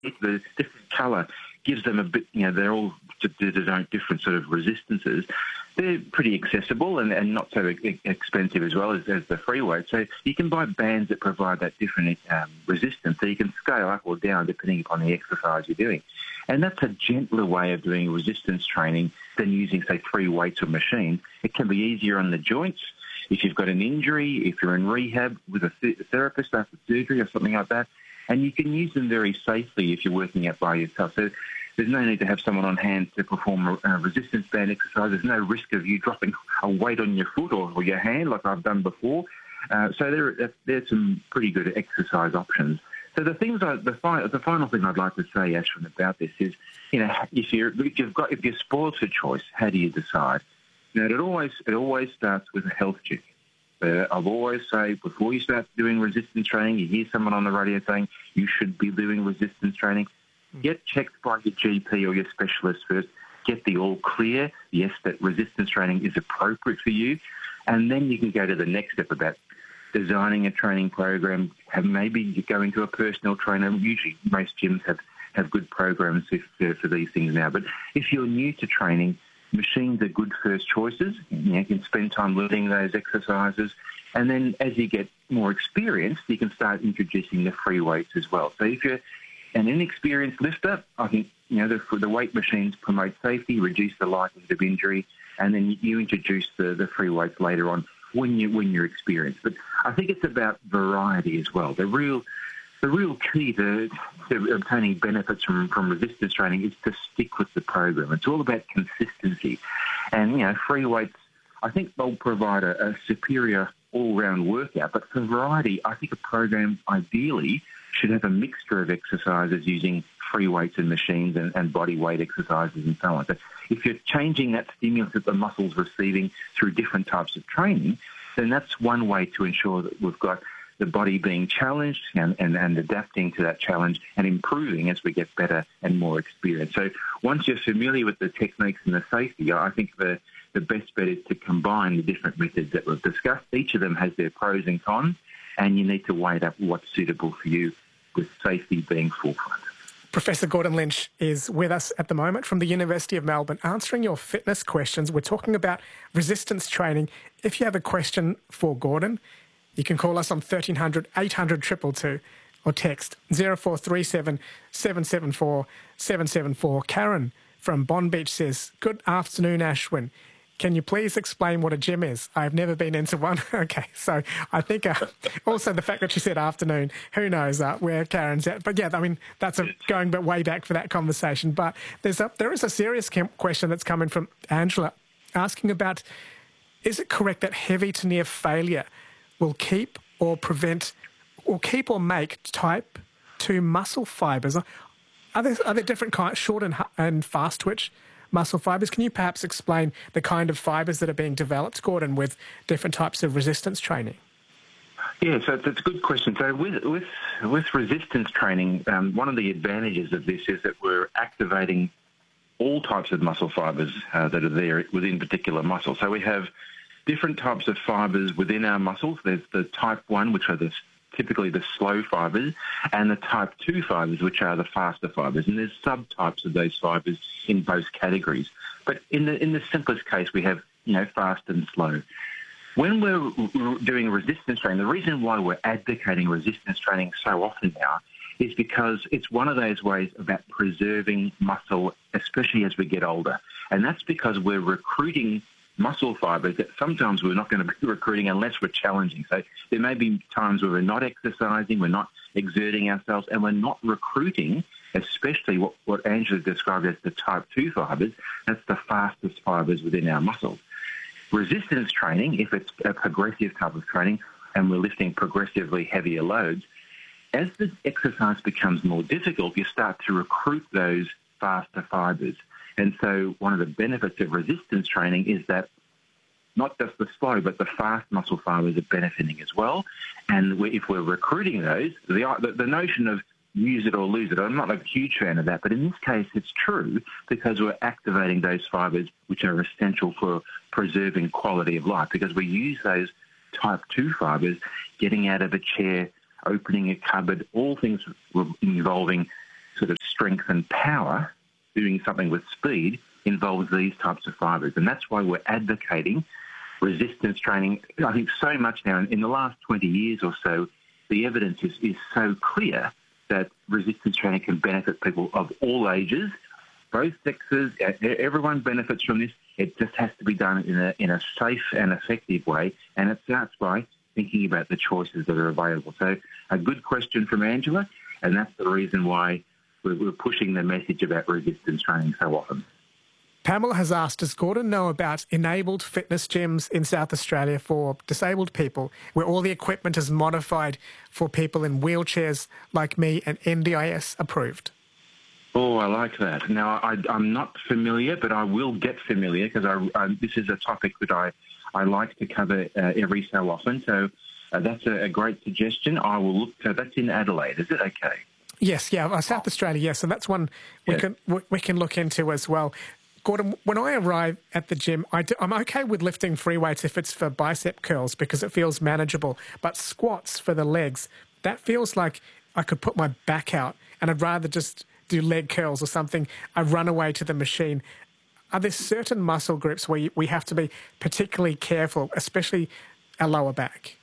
the different colour gives them a bit, they're all different sort of resistances. They're pretty accessible and not so expensive as well as the free weight. So you can buy bands that provide that different resistance, so you can scale up or down depending upon the exercise you're doing. And that's a gentler way of doing resistance training than using, say, free weights or machines. It can be easier on the joints. If you've got an injury, if you're in rehab with a therapist after surgery or something like that, and you can use them very safely if you're working out by yourself. So there's no need to have someone on hand to perform a resistance band exercise. There's no risk of you dropping a weight on your foot or your hand like I've done before. So there's some pretty good exercise options. So the final thing I'd like to say, Ashwin, about this is, if you're spoiled for choice, how do you decide? It always starts with a health check. I've always say, before you start doing resistance training, you hear someone on the radio saying you should be doing resistance training, get checked by your GP or your specialist first. Get the all clear, yes, that resistance training is appropriate for you, and then you can go to the next step about designing a training program. Maybe you go into a personal trainer. Usually most gyms have good programs for these things now. But if you're new to training, machines are good first choices. You can spend time learning those exercises. And then as you get more experienced, you can start introducing the free weights as well. So if you're an inexperienced lifter, I think the weight machines promote safety, reduce the likelihood of injury, and then you introduce the free weights later on when you're experienced. But I think it's about variety as well. The real key to obtaining benefits from resistance training is to stick with the program. It's all about consistency. And, free weights, I think they'll provide a superior all-round workout. But for variety, I think a program ideally should have a mixture of exercises using free weights and machines and body weight exercises and so on. So if you're changing that stimulus that the muscle's receiving through different types of training, then that's one way to ensure that we've got the body being challenged and adapting to that challenge and improving as we get better and more experience. So once you're familiar with the techniques and the safety, I think the best bet is to combine the different methods that we've discussed. Each of them has their pros and cons, and you need to weigh up what's suitable for you, with safety being forefront. Professor Gordon Lynch is with us at the moment from the University of Melbourne, answering your fitness questions. We're talking about resistance training. If you have a question for Gordon, you can call us on 1300 800 222 or text 0437 774 774. Karen from Bond Beach says, "Good afternoon, Ashwin. Can you please explain what a gym is? I've never been into one." Okay, so I think also the fact that she said afternoon, who knows where Karen's at. But yeah, I mean, that's going way back for that conversation. But there is a serious question that's coming from Angela asking about, is it correct that heavy to near failure will keep or make type 2 muscle fibres? Are there different kinds, short and fast twitch muscle fibres? Can you perhaps explain the kind of fibres that are being developed, Gordon, with different types of resistance training? Yeah, so it's a good question. So with resistance training, one of the advantages of this is that we're activating all types of muscle fibres that are there within particular muscles. So we have different types of fibres within our muscles. There's the type 1, which are typically the slow fibres, and the type 2 fibres, which are the faster fibres. And there's subtypes of those fibres in both categories. But in the simplest case, we have, fast and slow. When we're doing resistance training, the reason why we're advocating resistance training so often now is because it's one of those ways about preserving muscle, especially as we get older. And that's because we're recruiting muscle fibres that sometimes we're not going to be recruiting unless we're challenging. So there may be times where we're not exercising, we're not exerting ourselves, and we're not recruiting, especially what Angela described as the type 2 fibres. That's the fastest fibres within our muscles. Resistance training, if it's a progressive type of training and we're lifting progressively heavier loads, as the exercise becomes more difficult, you start to recruit those faster fibres. And so one of the benefits of resistance training is that not just the slow, but the fast muscle fibres are benefiting as well. And if we're recruiting those, the notion of use it or lose it, I'm not a huge fan of that, but in this case it's true because we're activating those fibres which are essential for preserving quality of life, because we use those type 2 fibres, getting out of a chair, opening a cupboard, all things involving sort of strength and power, doing something with speed, involves these types of fibres. And that's why we're advocating resistance training. I think so much now, in the last 20 years or so, the evidence is so clear that resistance training can benefit people of all ages, both sexes. Everyone benefits from this. It just has to be done in a safe and effective way, and it starts by thinking about the choices that are available. So a good question from Angela, and that's the reason why we're pushing the message about resistance training so often. Pamela has asked, does Gordon know about enabled fitness gyms in South Australia for disabled people, where all the equipment is modified for people in wheelchairs like me and NDIS approved? Oh, I like that. Now, I'm not familiar, but I will get familiar because this is a topic that I like to cover every so often. So that's a great suggestion. I will look. So that's in Adelaide. Is it okay? Yes, yeah, South Australia, yes, and that's one we can look into as well. Gordon, when I arrive at the gym, I'm okay with lifting free weights if it's for bicep curls because it feels manageable. But squats for the legs, that feels like I could put my back out and I'd rather just do leg curls or something. I run away to the machine. Are there certain muscle groups where we have to be particularly careful, especially our lower back?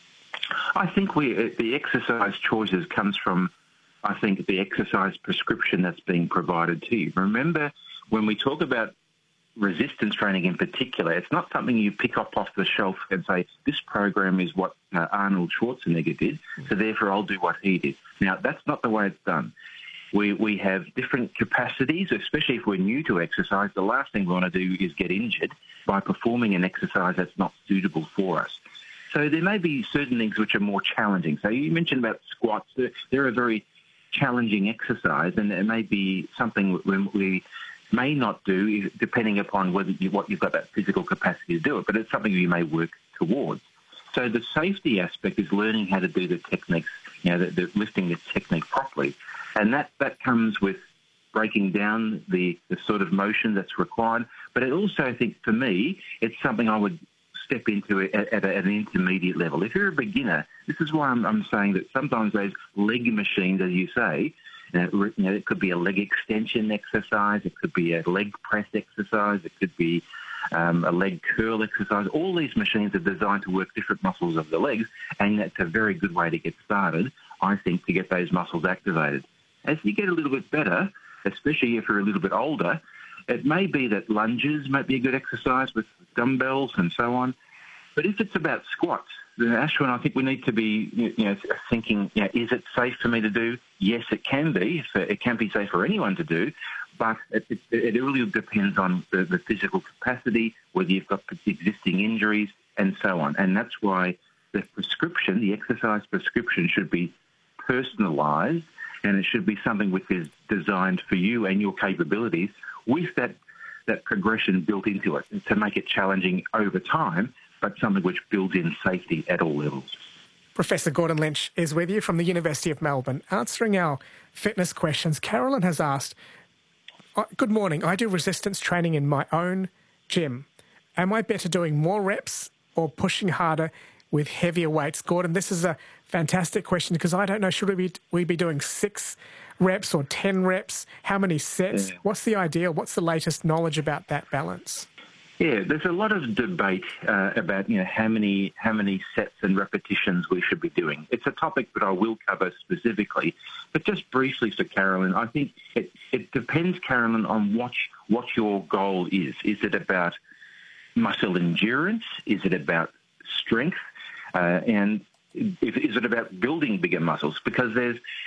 I think the exercise choices comes from, I think, the exercise prescription that's being provided to you. Remember, when we talk about resistance training in particular, it's not something you pick up off the shelf and say, this program is what Arnold Schwarzenegger did, so therefore I'll do what he did. Now, that's not the way it's done. We have different capacities, especially if we're new to exercise. The last thing we want to do is get injured by performing an exercise that's not suitable for us. So there may be certain things which are more challenging. So you mentioned about squats. They're a very challenging exercise, and it may be something we may not do, depending upon what you've got that physical capacity to do it, but it's something you may work towards. So the safety aspect is learning how to do the techniques, the lifting the technique properly. And that comes with breaking down the sort of motion that's required. But it also, I think, for me, it's something I would step into at an intermediate level. If you're a beginner, this is why I'm saying that sometimes those leg machines, as you say, it could be a leg extension exercise, it could be a leg press exercise, it could be a leg curl exercise. All these machines are designed to work different muscles of the legs, and that's a very good way to get started, I think, to get those muscles activated. As you get a little bit better, especially if you're a little bit older, it may be that lunges might be a good exercise with dumbbells and so on. But if it's about squats, then Ashwin, I think we need to be thinking, is it safe for me to do? Yes, it can be. It can be safe for anyone to do, but it really depends on the physical capacity, whether you've got existing injuries and so on. And that's why the exercise prescription should be personalised, and it should be something which is designed for you and your capabilities with that progression built into it to make it challenging over time, but something which builds in safety at all levels. Professor Gordon Lynch is with you from the University of Melbourne, answering our fitness questions. Carolyn has asked, good morning, I do resistance training in my own gym. Am I better doing more reps or pushing harder with heavier weights? Gordon, this is a fantastic question because I don't know, should we be doing 6 reps or 10 reps? How many sets? Yeah. What's the ideal? What's the latest knowledge about that balance? Yeah, there's a lot of debate about how many sets and repetitions we should be doing. It's a topic that I will cover specifically, but just briefly for Carolyn, I think it depends, Carolyn, on what your goal is. Is it about muscle endurance? Is it about strength? And is it about building bigger muscles? Because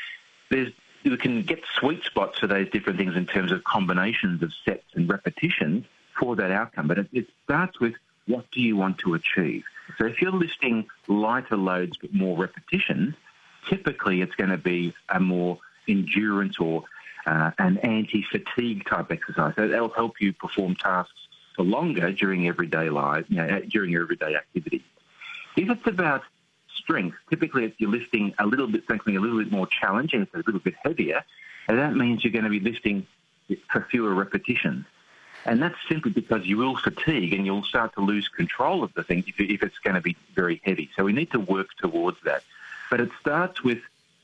you can get sweet spots for those different things in terms of combinations of sets and repetitions for that outcome. But it starts with, what do you want to achieve? So if you're lifting lighter loads but more repetitions, typically it's going to be a more endurance or an anti-fatigue type exercise. So that'll help you perform tasks for longer during everyday life, during your everyday activity. If it's about strength, typically if you're lifting something a little bit more challenging, it's a little bit heavier, and that means you're going to be lifting for fewer repetitions. And that's simply because you will fatigue and you'll start to lose control of the thing if it's going to be very heavy. So we need to work towards that. But it starts with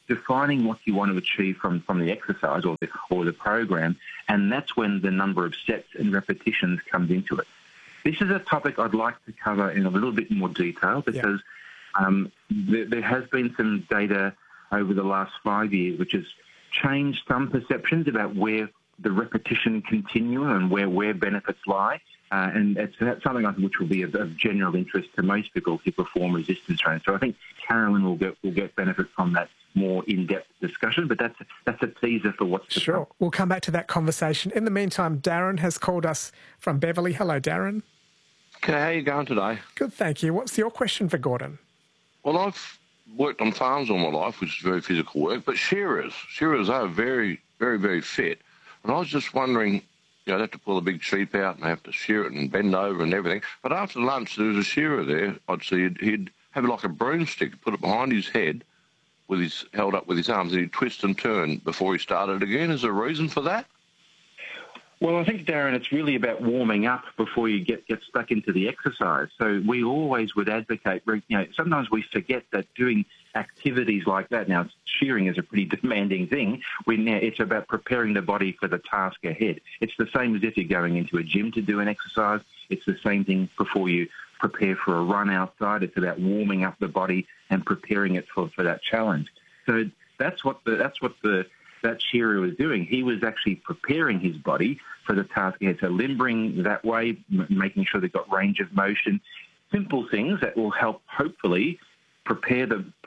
defining what you want to achieve from the exercise or the program, and that's when the number of sets and repetitions comes into it. This is a topic I'd like to cover in a little bit more detail because there has been some data over the last 5 years which has changed some perceptions about where the repetition continuum and where benefits lie. And that's something I think which will be of general interest to most people who perform resistance training. So I think Carolyn will get benefit from that more in-depth discussion, but that's a teaser for what's to come. Sure. We'll come back to that conversation. In the meantime, Darren has called us from Beverly. Hello, Darren. Okay, how are you going today? Good, thank you. What's your question for Gordon? Well, I've worked on farms all my life, which is very physical work, but shearers are very, very, very fit. And I was just wondering, they have to pull a big sheep out and they have to shear it and bend over and everything. But after lunch, there was a shearer there. I'd see he'd have like a broomstick, put it behind his head, held up with his arms, and he'd twist and turn before he started again. Is there a reason for that? Well, I think, Darren, it's really about warming up before you get stuck into the exercise. So we always would advocate, sometimes we forget that doing activities like that, now shearing is a pretty demanding thing, it's about preparing the body for the task ahead. It's the same as if you're going into a gym to do an exercise. It's the same thing before you prepare for a run outside. It's about warming up the body and preparing it for that challenge. So that's what that shearer was doing. He was actually preparing his body for the task ahead. So limbering that way, making sure they've got range of motion, simple things that will help hopefully prepare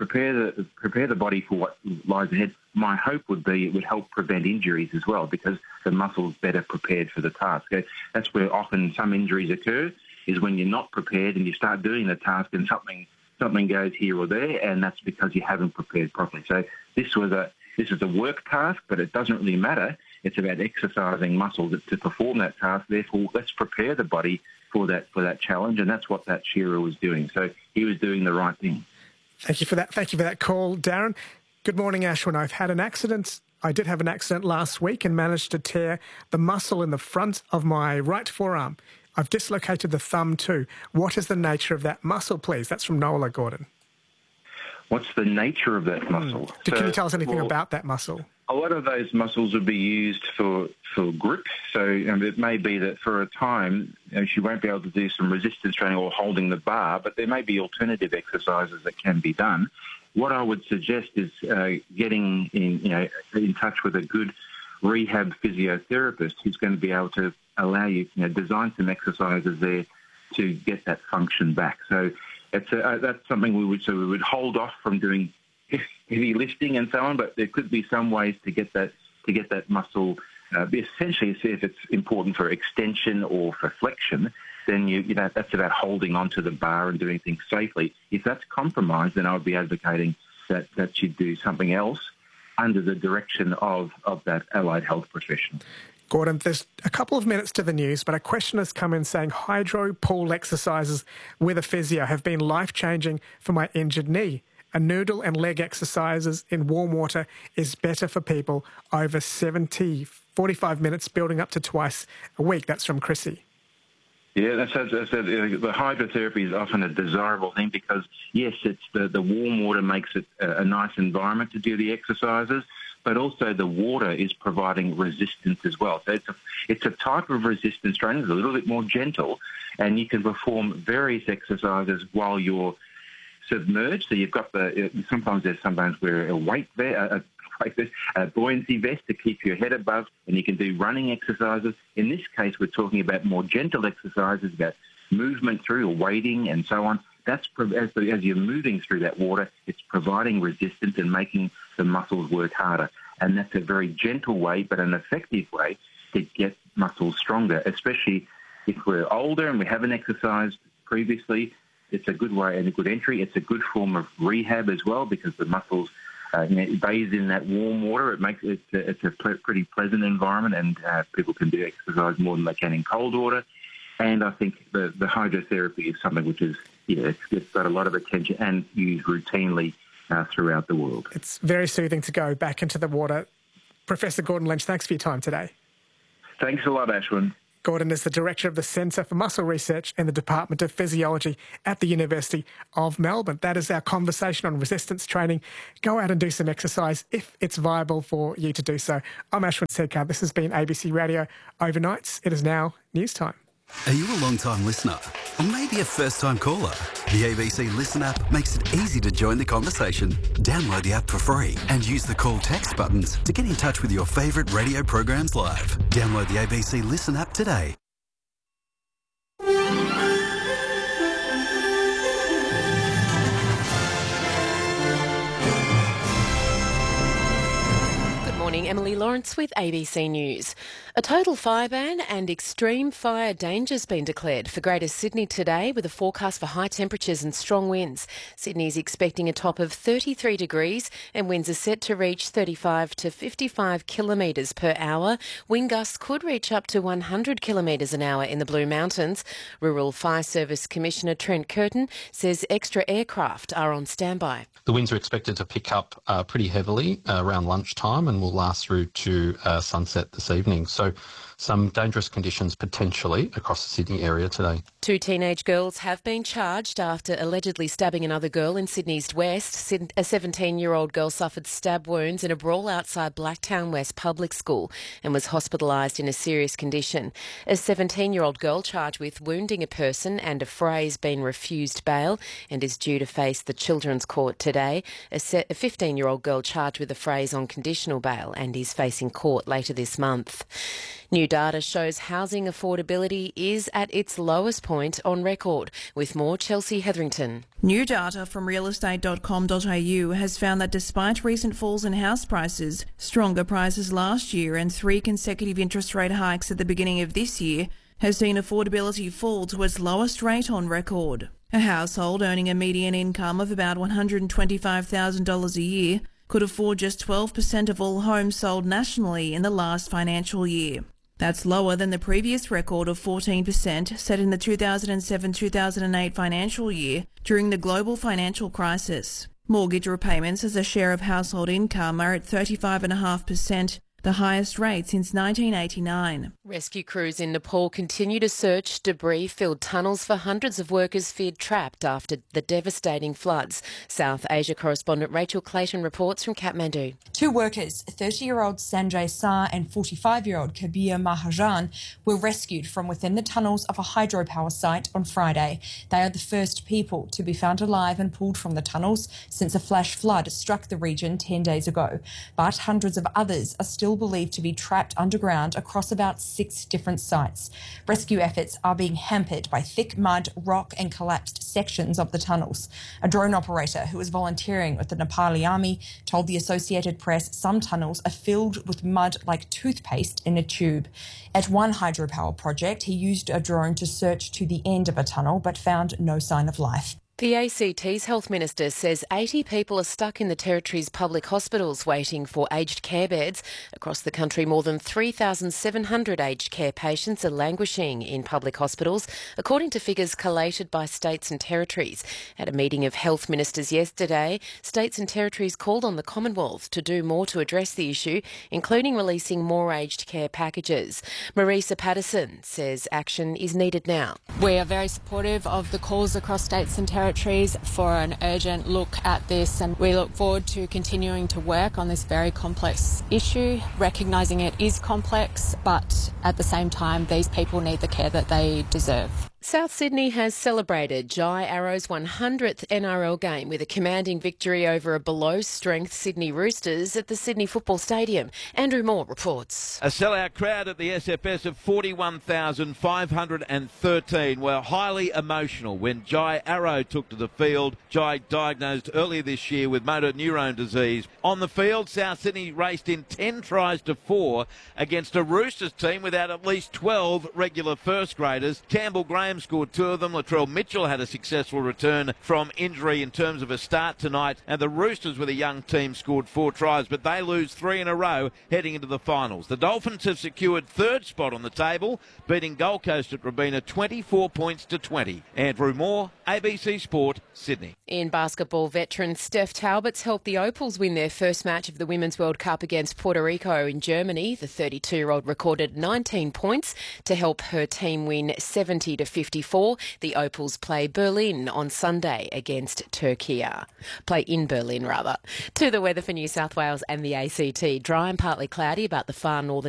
the body for what lies ahead. My hope would be it would help prevent injuries as well because the muscle's better prepared for the task. That's where often some injuries occur, is when you're not prepared and you start doing the task and something goes here or there, and that's because you haven't prepared properly. So this is a work task, but it doesn't really matter. It's about exercising muscles to perform that task. Therefore, let's prepare the body for that challenge, and that's what that shearer was doing. So he was doing the right thing. Thank you for that. Thank you for that call, Darren. Good morning, Ashwin. I've had an accident. I did have an accident last week and managed to tear the muscle in the front of my right forearm. I've dislocated the thumb too. What is the nature of that muscle, please? That's from Nola Gordon. What's the nature of that muscle? Can you tell us anything about that muscle? A lot of those muscles would be used for grip. So it may be that for a time she won't be able to do some resistance training or holding the bar, but there may be alternative exercises that can be done. What I would suggest is getting in touch with a good rehab physiotherapist who's going to be able to allow you, design some exercises there to get that function back. So that's something we would hold off from doing heavy lifting and so on, but there could be some ways to get that muscle. Essentially, see if it's important for extension or for flexion. Then that's about holding onto the bar and doing things safely. If that's compromised, then I would be advocating that you do something else under the direction of that allied health professional. Gordon, there's a couple of minutes to the news, but a question has come in saying hydro pool exercises with a physio have been life-changing for my injured knee. A noodle and leg exercises in warm water is better for people over 45 minutes, building up to twice a week. That's from Chrissy. Yeah, the hydrotherapy is often a desirable thing because, yes, it's the warm water makes it a nice environment to do the exercises, but also the water is providing resistance as well. So it's a type of resistance training. It's a little bit more gentle, and you can perform various exercises while you're submerged. So you've got sometimes wear a weight vest, a buoyancy vest to keep your head above, and you can do running exercises. In this case, we're talking about more gentle exercises, about movement through or wading and so on. That's as you're moving through that water, it's providing resistance and making the muscles work harder. And that's a very gentle way, but an effective way to get muscles stronger, especially if we're older and we haven't exercised previously. It's a good way and a good entry. It's a good form of rehab as well because the muscles bathe in that warm water. It's a pretty pleasant environment, and people can do exercise more than they can in cold water. And I think the hydrotherapy is something which is it's got a lot of attention and used routinely throughout the world. It's very soothing to go back into the water. Professor Gordon Lynch, thanks for your time today. Thanks a lot, Ashwin. Gordon is the Director of the Centre for Muscle Research in the Department of Physiology at the University of Melbourne. That is our conversation on resistance training. Go out and do some exercise if it's viable for you to do so. I'm Ashwin Sedkar. This has been ABC Radio Overnights. It is now news time. Are you a long-time listener? Or maybe a first-time caller? The ABC Listen app makes it easy to join the conversation. Download the app for free and use the call text buttons to get in touch with your favourite radio programs live. Download the ABC Listen app today. Morning, Emily Lawrence with ABC News. A total fire ban and extreme fire danger's been declared for Greater Sydney today, with a forecast for high temperatures and strong winds. Sydney is expecting a top of 33 degrees and winds are set to reach 35 to 55 kilometres per hour. Wind gusts could reach up to 100 kilometres an hour in the Blue Mountains. Rural Fire Service Commissioner Trent Curtin says extra aircraft are on standby. The winds are expected to pick up pretty heavily around lunchtime and will last through to sunset this evening. So some dangerous conditions potentially across the Sydney area today. 2 teenage girls have been charged after allegedly stabbing another girl in Sydney's West. A 17-year-old girl suffered stab wounds in a brawl outside Blacktown West Public School and was hospitalised in a serious condition. A 17-year-old girl charged with wounding a person and a fray has been refused bail and is due to face the Children's Court today. A 15-year-old girl charged with a fray is on conditional bail and is facing court later this month. New data shows housing affordability is at its lowest point on record. With more, Chelsea Hetherington. New data from realestate.com.au has found that despite recent falls in house prices, stronger prices last year and 3 consecutive interest rate hikes at the beginning of this year has seen affordability fall to its lowest rate on record. A household earning a median income of about $125,000 a year could afford just 12% of all homes sold nationally in the last financial year. That's lower than the previous record of 14% set in the 2007-2008 financial year during the global financial crisis. Mortgage repayments as a share of household income are at 35.5%, the highest rate since 1989. Rescue crews in Nepal continue to search debris-filled tunnels for hundreds of workers feared trapped after the devastating floods. South Asia correspondent Rachel Clayton reports from Kathmandu. 2 workers, 30-year-old Sanjay Sah and 45-year-old Kabir Mahajan, were rescued from within the tunnels of a hydropower site on Friday. They are the first people to be found alive and pulled from the tunnels since a flash flood struck the region 10 days ago. But hundreds of others are still believed to be trapped underground across about 6 different sites. Rescue efforts are being hampered by thick mud, rock and collapsed sections of the tunnels. A drone operator who was volunteering with the Nepali army told the Associated Press some tunnels are filled with mud like toothpaste in a tube. At one hydropower project, he used a drone to search to the end of a tunnel but found no sign of life. The ACT's Health Minister says 80 people are stuck in the Territory's public hospitals waiting for aged care beds. Across the country, more than 3,700 aged care patients are languishing in public hospitals, according to figures collated by states and territories. At a meeting of health ministers yesterday, states and territories called on the Commonwealth to do more to address the issue, including releasing more aged care packages. Marisa Patterson says action is needed now. We are very supportive of the calls across states and territories for an urgent look at this, and we look forward to continuing to work on this very complex issue, recognising it is complex, but at the same time these people need the care that they deserve. South Sydney has celebrated Jai Arrow's 100th NRL game with a commanding victory over a below-strength Sydney Roosters at the Sydney Football Stadium. Andrew Moore reports. A sellout crowd at the SFS of 41,513 were highly emotional when Jai Arrow took to the field. Jai, diagnosed earlier this year with motor neurone disease. On the field, South Sydney raced in 10 tries to 4 against a Roosters team without at least 12 regular first graders. Campbell Graham team scored 2 of them. Latrell Mitchell had a successful return from injury in terms of a start tonight, and the Roosters with a young team scored 4 tries, but they lose 3 in a row heading into the finals. The Dolphins have secured 3rd spot on the table, beating Gold Coast at Robina 24 points to 20. Andrew Moore, ABC Sport, Sydney. In basketball, veteran Steph Talbot's helped the Opals win their first match of the Women's World Cup against Puerto Rico in Germany. The 32-year-old recorded 19 points to help her team win 70 to 54. The Opals play Berlin on Sunday against Turkey. Play in Berlin, rather. To the weather for New South Wales and the ACT. Dry and partly cloudy about the far northern